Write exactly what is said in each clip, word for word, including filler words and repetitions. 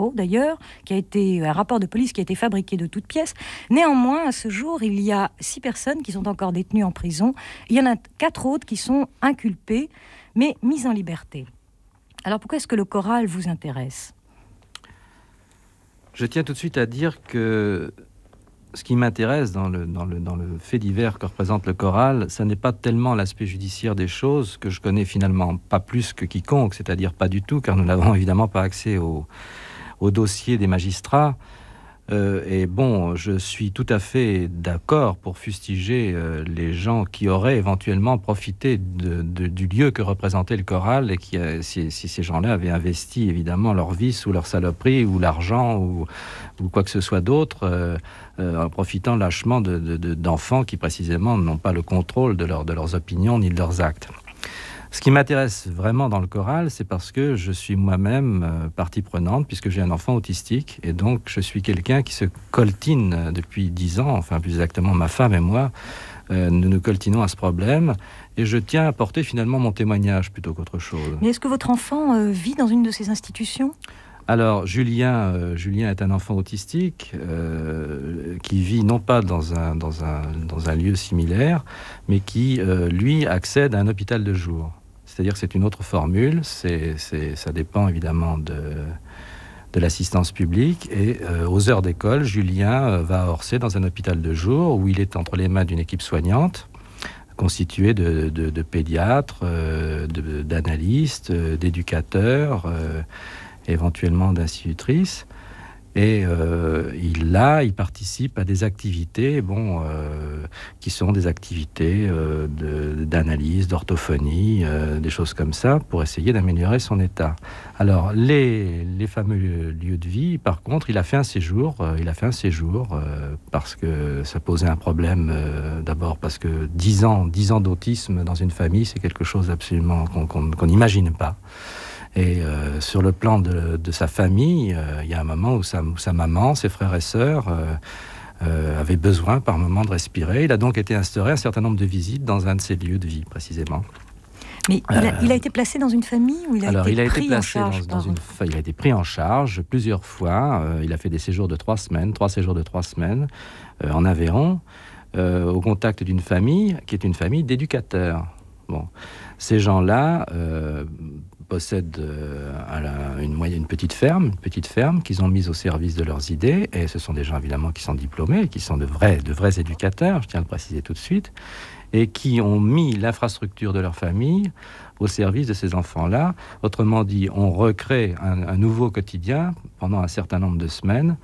faux d'ailleurs, qui a été un rapport de police qui a été fabriqué de toutes pièces. Néanmoins, à ce jour, il y a six personnes qui sont encore détenues en prison. Il y en a quatre autres qui sont inculpées, mais mises en liberté. Alors pourquoi est-ce que le choral vous intéresse ? Je tiens tout de suite à dire que ce qui m'intéresse dans le, dans, le, dans le fait divers que représente le choral, ça n'est pas tellement l'aspect judiciaire des choses, que je connais finalement pas plus que quiconque, c'est-à-dire pas du tout, car nous n'avons évidemment pas accès au, au dossier des magistrats. Euh, et bon, je suis tout à fait d'accord pour fustiger euh, les gens qui auraient éventuellement profité de, de, du lieu que représentait le choral et qui, euh, si, si ces gens-là avaient investi évidemment leur vice ou leur saloperie ou l'argent ou, ou quoi que ce soit d'autre euh, euh, en profitant lâchement de, de, de, d'enfants qui précisément n'ont pas le contrôle de, leur, de leurs opinions ni de leurs actes. Ce qui m'intéresse vraiment dans le choral, c'est parce que je suis moi-même euh, partie prenante, puisque j'ai un enfant autistique, et donc je suis quelqu'un qui se coltine euh, depuis dix ans, enfin plus exactement ma femme et moi, euh, nous nous coltinons à ce problème, et je tiens à apporter finalement mon témoignage plutôt qu'autre chose. Mais est-ce que votre enfant euh, vit dans une de ces institutions ? Alors, Julien, euh, Julien est un enfant autistique euh, qui vit non pas dans un, dans un, dans un lieu similaire, mais qui, euh, lui, accède à un hôpital de jour. C'est-à-dire que c'est une autre formule, c'est, c'est, ça dépend évidemment de, de l'assistance publique. Et euh, aux heures d'école, Julien euh, va à Orsay dans un hôpital de jour où il est entre les mains d'une équipe soignante constituée de, de, de pédiatres, euh, de, d'analystes, euh, d'éducateurs, euh, éventuellement d'institutrices. Et euh, il, là, il participe à des activités bon, euh, qui sont des activités euh, de, d'analyse, d'orthophonie, euh, des choses comme ça, pour essayer d'améliorer son état. Alors, les, les fameux lieux de vie, par contre, il a fait un séjour, euh, il a fait un séjour euh, parce que ça posait un problème, euh, d'abord parce que dix ans, dix ans d'autisme dans une famille, c'est quelque chose absolument qu'on, qu'on, qu'on n'imagine pas. Et euh, sur le plan de, de sa famille, euh, il y a un moment où sa, où sa maman, ses frères et sœurs euh, euh, avaient besoin par moment de respirer. Il a donc été instauré un certain nombre de visites dans un de ces lieux de vie, précisément. Mais il a, euh, il a été placé dans une famille ou il a alors, été il a pris été placé en charge dans, dans une, il a été pris en charge plusieurs fois. Euh, il a fait des séjours de trois semaines, trois séjours de trois semaines euh, en Aveyron, euh, au contact d'une famille qui est une famille d'éducateurs. Bon, ces gens-là euh, possèdent euh, une, moyenne, une petite ferme, une petite ferme qu'ils ont mise au service de leurs idées. Et ce sont des gens évidemment qui sont diplômés, qui sont de vrais, de vrais éducateurs, je tiens à le préciser tout de suite, et qui ont mis l'infrastructure de leur famille au service de ces enfants-là. Autrement dit, on recrée un, un nouveau quotidien pendant un certain nombre de semaines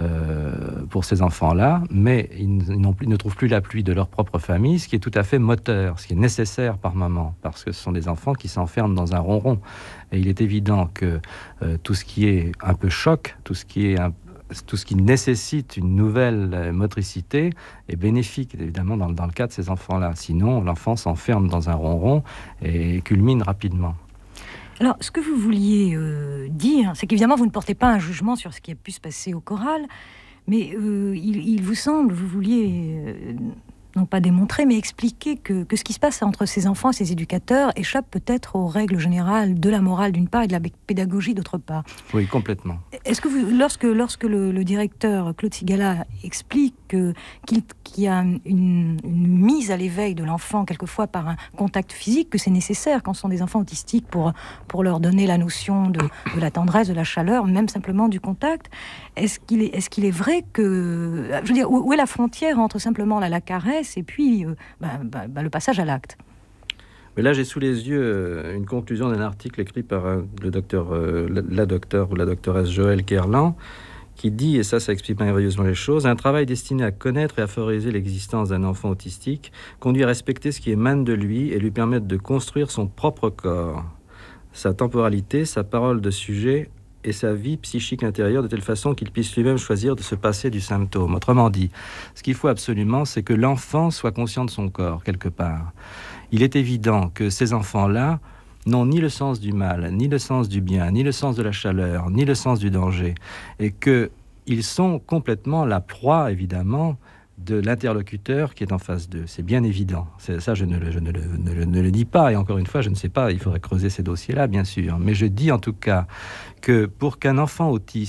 Euh, pour ces enfants-là, mais ils, ils, n'ont plus, ils ne trouvent plus l'appui de leur propre famille, ce qui est tout à fait moteur, ce qui est nécessaire par moment, parce que ce sont des enfants qui s'enferment dans un ronron. Et il est évident que euh, tout ce qui est un peu choc, tout ce qui est un, tout ce qui nécessite une nouvelle motricité est bénéfique, évidemment, dans, dans le cas de ces enfants-là. Sinon, l'enfant s'enferme dans un ronron et culmine rapidement. Alors, ce que vous vouliez euh, dire, c'est qu'évidemment, vous ne portez pas un jugement sur ce qui a pu se passer au choral, mais euh, il, il vous semble, vous vouliez, euh, non pas démontrer, mais expliquer que, que ce qui se passe entre ces enfants et ces éducateurs échappe peut-être aux règles générales de la morale d'une part et de la pédagogie d'autre part. Oui, complètement. Est-ce que vous, lorsque, lorsque le, le directeur Claude Sigala explique que, qu'il, qu'il y a une, une mise à l'éveil de l'enfant, quelquefois par un contact physique, que c'est nécessaire quand ce sont des enfants autistiques pour, pour leur donner la notion de, de la tendresse, de la chaleur, même simplement du contact, est-ce qu'il est, est-ce qu'il est vrai que... Je veux dire, où, où est la frontière entre simplement la, la caresse et puis euh, bah, bah, bah, le passage à l'acte? Mais là, j'ai sous les yeux une conclusion d'un article écrit par le docteur, euh, la, la docteure ou la doctoresse Joëlle Kerlan, qui dit, et ça, ça explique merveilleusement les choses, un travail destiné à connaître et à favoriser l'existence d'un enfant autistique conduit à respecter ce qui émane de lui et lui permettre de construire son propre corps, sa temporalité, sa parole de sujet et sa vie psychique intérieure de telle façon qu'il puisse lui-même choisir de se passer du symptôme. Autrement dit, ce qu'il faut absolument, c'est que l'enfant soit conscient de son corps, quelque part. Il est évident que ces enfants-là n'ont ni le sens du mal, ni le sens du bien, ni le sens de la chaleur, ni le sens du danger, et qu'ils sont complètement la proie, évidemment, de l'interlocuteur qui est en face d'eux. C'est bien évident. C'est, ça, je, ne le, je ne, le, ne, le, ne le dis pas, et encore une fois, je ne sais pas, il faudrait creuser ces dossiers-là, bien sûr, mais je dis en tout cas que pour qu'un enfant autiste